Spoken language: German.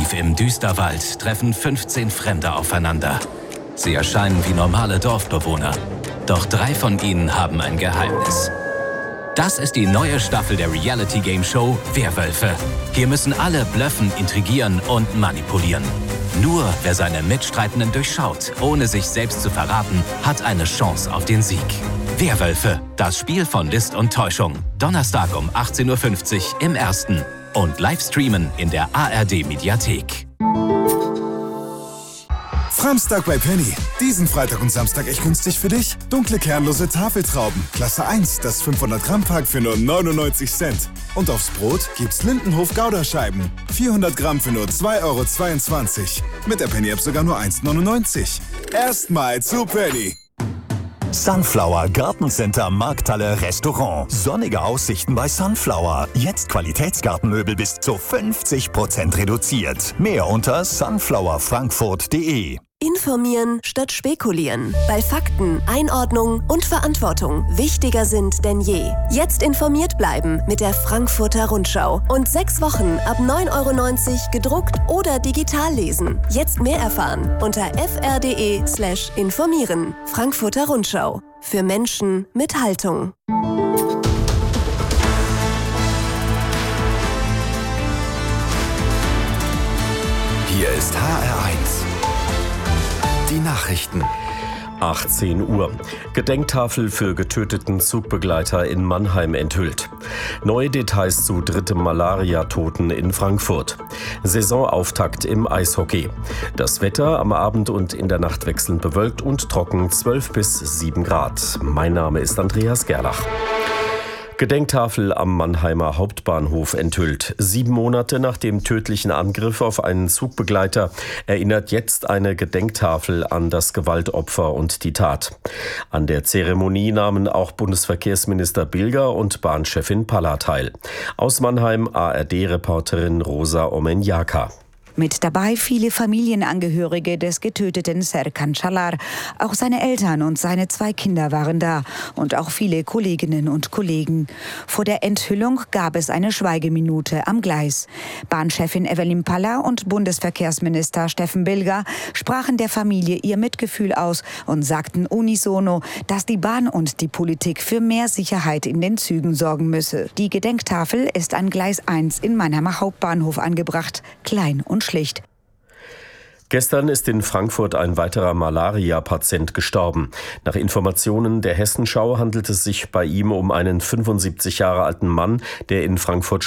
Tief im Düsterwald treffen 15 Fremde aufeinander. Sie erscheinen wie normale Dorfbewohner. Doch 3 von ihnen haben ein Geheimnis. Das ist die neue Staffel der Reality-Game-Show Werwölfe. Hier müssen alle blöffen, intrigieren und manipulieren. Nur wer seine Mitstreitenden durchschaut, ohne sich selbst zu verraten, hat eine Chance auf den Sieg. Werwölfe, das Spiel von List und Täuschung. Donnerstag um 18:50 Uhr im Ersten. Und Livestreamen in der ARD-Mediathek. Framstag bei Penny. Diesen Freitag und Samstag echt günstig für dich. Dunkle kernlose Tafeltrauben. Klasse 1, das 500 Gramm Pack für nur 99 Cent. Und aufs Brot gibt's Lindenhof Gouda-Scheiben. 400 Gramm für nur 2,22 €. Mit der Penny-App sogar nur 1,99 €. Erstmal zu Penny. Sunflower Gartencenter Markthalle Restaurant. Sonnige Aussichten bei Sunflower. Jetzt Qualitätsgartenmöbel bis zu 50% reduziert. Mehr unter sunflowerfrankfurt.de. Informieren statt spekulieren. Weil Fakten, Einordnung und Verantwortung wichtiger sind denn je. Jetzt informiert bleiben mit der Frankfurter Rundschau. Und 6 Wochen ab 9,90 € gedruckt oder digital lesen. Jetzt mehr erfahren unter fr.de/informieren. Frankfurter Rundschau. Für Menschen mit Haltung. Hier ist HR1. Die Nachrichten. 18 Uhr. Gedenktafel für getöteten Zugbegleiter in Mannheim enthüllt. Neue Details zu drittem Malaria-Toten in Frankfurt. Saisonauftakt im Eishockey. Das Wetter am Abend und in der Nacht wechselnd bewölkt und trocken 12 bis 7 Grad. Mein Name ist Andreas Gerlach. Gedenktafel am Mannheimer Hauptbahnhof enthüllt. 7 Monate nach dem tödlichen Angriff auf einen Zugbegleiter erinnert jetzt eine Gedenktafel an das Gewaltopfer und die Tat. An der Zeremonie nahmen auch Bundesverkehrsminister Bilger und Bahnchefin Palla teil. Aus Mannheim ARD-Reporterin Rosa Omenjaka. Mit dabei viele Familienangehörige des getöteten Serkan Çalar. Auch seine Eltern und seine 2 Kinder waren da und auch viele Kolleginnen und Kollegen. Vor der Enthüllung gab es eine Schweigeminute am Gleis. Bahnchefin Evelyn Palla und Bundesverkehrsminister Steffen Bilger sprachen der Familie ihr Mitgefühl aus und sagten unisono, dass die Bahn und die Politik für mehr Sicherheit in den Zügen sorgen müsse. Die Gedenktafel ist an Gleis 1 in Mannheimer Hauptbahnhof angebracht, klein und schlicht. Gestern ist in Frankfurt ein weiterer Malaria-Patient gestorben. Nach Informationen der Hessenschau handelt es sich bei ihm um einen 75 Jahre alten Mann, der in Frankfurt